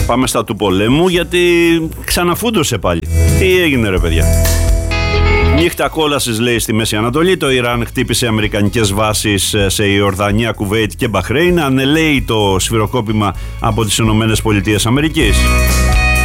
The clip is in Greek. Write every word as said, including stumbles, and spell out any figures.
Πάμε στα του πολέμου, γιατί ξαναφούντωσε πάλι. Τι έγινε ρε παιδιά? Νύχτα κόλασης, λέει, στη Μέση Ανατολή. Το Ιράν χτύπησε αμερικανικές βάσεις σε Ιορδανία, Κουβέιτ και Μπαχρέιν. Ανελέει το σφυροκόπημα από τις Ηνωμένες Πολιτείες Αμερικής.